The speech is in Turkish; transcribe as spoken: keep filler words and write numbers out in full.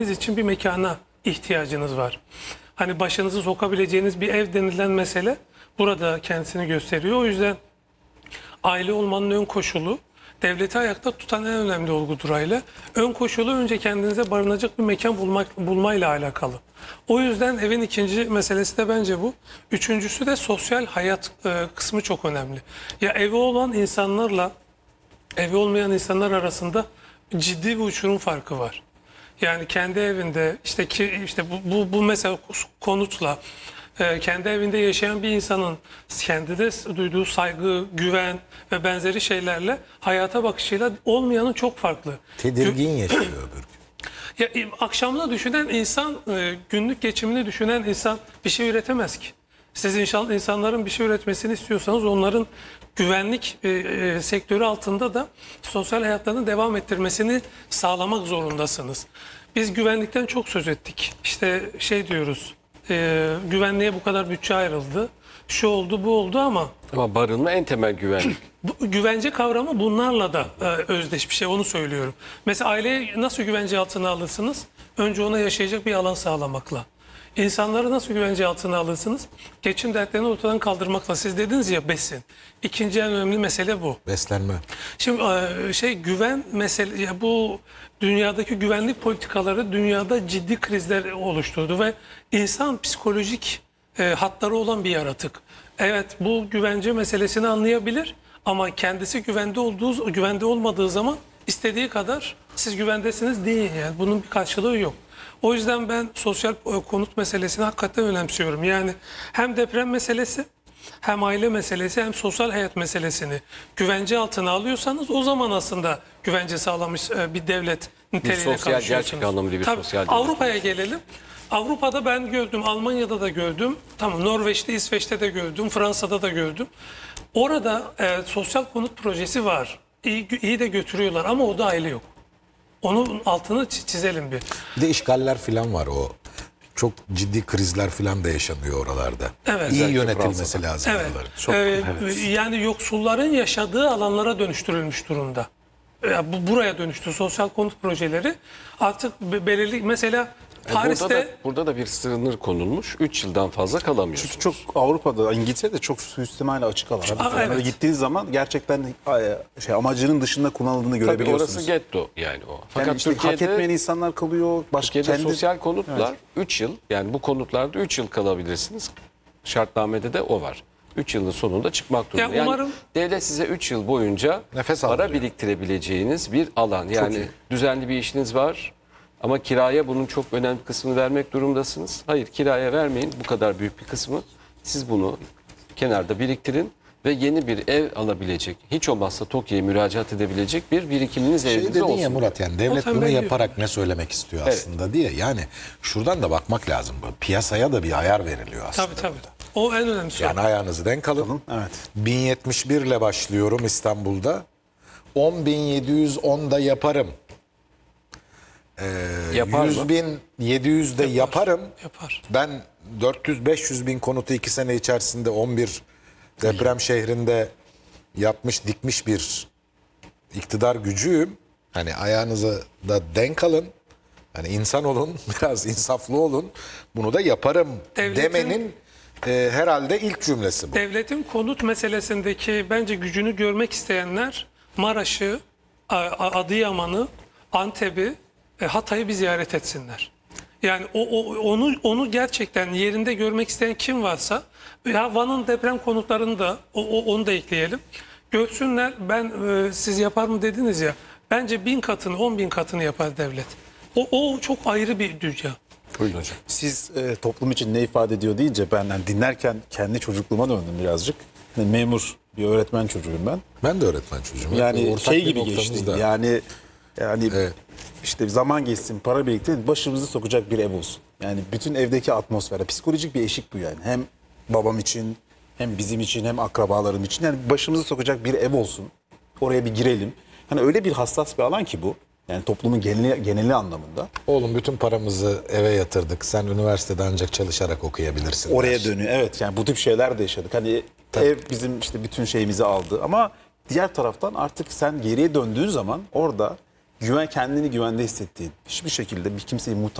için bir mekana ihtiyacınız var. Hani başınızı sokabileceğiniz bir ev denilen mesele burada kendisini gösteriyor. O yüzden aile olmanın ön koşulu, devleti ayakta tutan en önemli olgudur aile. Ön koşulu önce kendinize barınacak bir mekan bulmak, bulmayla alakalı. O yüzden evin ikinci meselesi de bence bu. Üçüncüsü de sosyal hayat e, kısmı çok önemli. Ya evi olan insanlarla evi olmayan insanlar arasında ciddi bir uçurum farkı var. Yani kendi evinde işte ki işte bu bu, bu mesela konutla e, kendi evinde yaşayan bir insanın kendine duyduğu saygı, güven ve benzeri şeylerle hayata bakışıyla olmayanın çok farklı. Tedirgin yaşıyor öbür gün. Ya e, akşamını düşünen insan, e, günlük geçimini düşünen insan bir şey üretemez ki. Siz inşallah insanların bir şey üretmesini istiyorsanız onların güvenlik e, e, sektörü altında da sosyal hayatlarını devam ettirmesini sağlamak zorundasınız. Biz güvenlikten çok söz ettik. İşte şey diyoruz, e, güvenliğe bu kadar bütçe ayrıldı, şu oldu bu oldu ama... Ama barınma en temel güvenlik. Bu, güvence kavramı bunlarla da e, özdeş bir şey, onu söylüyorum. Mesela aileyi nasıl güvence altına alırsınız? Önce ona yaşayacak bir alan sağlamakla. İnsanları nasıl güvence altına alırsınız? Geçim dertlerini ortadan kaldırmakla. Siz dediniz ya besin. İkinci en önemli mesele bu. Beslenme. Şimdi şey güven mesele ya bu dünyadaki güvenlik politikaları dünyada ciddi krizler oluşturdu ve insan psikolojik e, hatları olan bir yaratık. Evet bu güvence meselesini anlayabilir ama kendisi güvende olduğu güvende olmadığı zaman istediği kadar siz güvendesiniz değil yani bunun bir karşılığı yok. O yüzden ben sosyal konut meselesini hakikaten önemsiyorum. Yani hem deprem meselesi, hem aile meselesi, hem sosyal hayat meselesini güvence altına alıyorsanız o zaman aslında güvence sağlamış bir devlet niteliğine sosyal, kavuşuyorsunuz. gerçek anlamda bir Tabii, sosyal devlet. Avrupa'ya gelelim. Avrupa'da ben gördüm, Almanya'da da gördüm, tamam Norveç'te, İsveç'te de gördüm, Fransa'da da gördüm. Orada e, sosyal konut projesi var. İyi, iyi de götürüyorlar ama o da aile yok. Onun altını çizelim bir. Bir de işgaller falan var o. Çok ciddi krizler falan da yaşanıyor oralarda. Evet. İyi Özellikle yönetilmesi Fransa'da. lazım Evet. oraların. Çok- Ee, evet. Yani yoksulların yaşadığı alanlara dönüştürülmüş durumda. Ee, bu buraya dönüştü sosyal konut projeleri. Artık be- belirli mesela E, Paris'te Burada da, burada da bir sınır konulmuş. üç yıldan fazla kalamıyorsunuz. Çok Avrupa'da, İngiltere'de çok suistimayla açık alan. Aa, Yani evet. gittiğiniz zaman gerçekten e, şey amacının dışında kullanıldığını Tabii görebiliyorsunuz. orası getto yani o. Yani Fakat işte hak Türkiye'de, etmeyen insanlar kalıyor. Başka Türkiye'de kendi... sosyal konutlar üç yıl, yani bu konutlarda üç yıl kalabilirsiniz. Şartnamede de o var. üç yılın sonunda çıkmak durumunda. Ya Yani umarım- devlet size üç yıl boyunca Nefes para aldırıyor. biriktirebileceğiniz bir alan. Yani düzenli bir işiniz var ama kiraya bunun çok önemli bir kısmını vermek durumdasınız. Hayır, kiraya vermeyin bu kadar büyük bir kısmı. Siz bunu kenarda biriktirin ve yeni bir ev alabilecek, hiç olmazsa TOKİ'ye müracaat edebilecek bir birikiminiz Şey evinizde dedin olsun. ya Murat, yani devlet bunu tembelliyor. yaparak ne söylemek istiyor Evet. aslında diye. Yani şuradan da bakmak lazım. Piyasaya da bir ayar veriliyor aslında. tabii tabii. O en önemlisi. Yani ayağınızı denk alın. Evet. bin yetmiş bir ile başlıyorum İstanbul'da. on bin yedi yüz onda yaparım. Ee, Yapar mı? yüz bin yedi yüzde yaparım. Yapar. Ben dört yüz beş yüz bin konutu iki sene içerisinde on bir deprem şehrinde yapmış dikmiş bir iktidar gücüyüm. Hani ayağınızı da denk alın. Hani insan olun, biraz insaflı olun. Bunu da yaparım Devletin- demenin e, herhalde ilk cümlesi bu. Devletin konut meselesindeki bence gücünü görmek isteyenler Maraş'ı, A- A- Adıyaman'ı, Antep'i, e, Hatay'ı bir ziyaret etsinler. Yani o, o- onu onu gerçekten yerinde görmek isteyen kim varsa ya Van'ın deprem konutlarını da o, o- onu da ekleyelim. Görsünler. Ben e, siz yapar mı dediniz ya. Bence bin katını, on bin katını yapar devlet. O, o çok ayrı bir dünya. Buyurun hocam. Siz e, toplum için ne ifade ediyor deyince ben yani dinlerken kendi çocukluğuma döndüm birazcık. Yani memur bir öğretmen çocuğuyum ben. Ben de öğretmen çocuğum. Yani Ortak şey bir gibi noktamız geçti. da. Yani yani Evet. işte zaman geçsin, para biriktirin, başımızı sokacak bir ev olsun. Yani bütün evdeki atmosfer, psikolojik bir eşik bu yani. Hem babam için, hem bizim için, hem akrabalarım için. Yani başımızı sokacak bir ev olsun. Oraya bir girelim. Hani öyle bir hassas bir alan ki bu. Yani toplumun geneli, geneli anlamında. Oğlum bütün paramızı eve yatırdık. Sen üniversitede ancak çalışarak okuyabilirsin. Oraya der. dönüyor. Evet, yani bu tip şeyler de yaşadık. Hani ev bizim işte bütün şeyimizi aldı ama diğer taraftan artık sen geriye döndüğün zaman orada güven kendini güvende hissettiğin, hiçbir şekilde bir kimseyi muhtaç